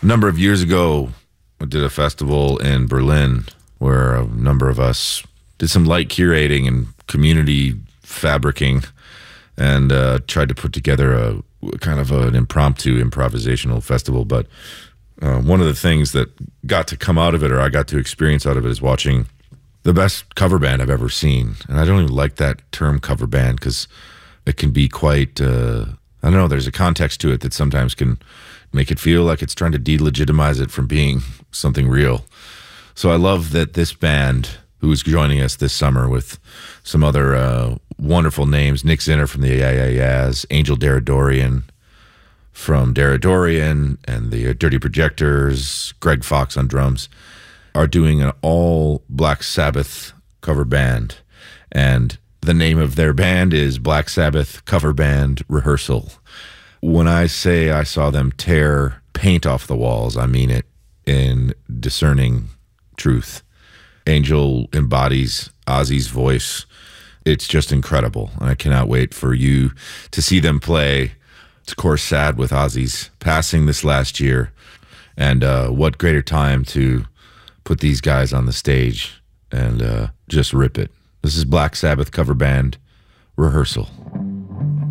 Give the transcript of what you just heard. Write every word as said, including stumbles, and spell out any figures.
A number of years ago, I did a festival in Berlin where a number of us did some light curating and community fabricing and uh, tried to put together a kind of an impromptu improvisational festival. But uh, one of the things that got to come out of it, or I got to experience out of it, is watching the best cover band I've ever seen. And I don't even like that term cover band because it can be quite, uh, I don't know, there's a context to it that sometimes can make it feel like it's trying to delegitimize it from being something real. So I love that this band, who is joining us this summer with some other uh, wonderful names, Nick Zinner from the Yeah Yeah Yeahs, Angel Daradorian from Daradorian, and the Dirty Projectors, Greg Fox on drums, are doing an all Black Sabbath cover band. And the name of their band is Black Sabbath Cover Band Rehearsal. When I say I saw them tear paint off the walls, I mean it in discerning truth. Angel embodies Ozzy's voice. It's just incredible. And I cannot wait for you to see them play. It's, of course, sad with Ozzy's passing this last year. And uh, what greater time to put these guys on the stage and uh, just rip it. This is Black Sabbath Cover Band Rehearsal.